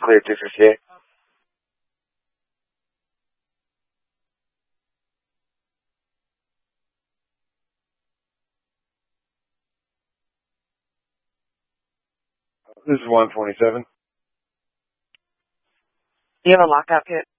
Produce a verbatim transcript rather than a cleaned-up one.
Clear two fifty-eight. This is one twenty-seven. Do you have a lockout kit?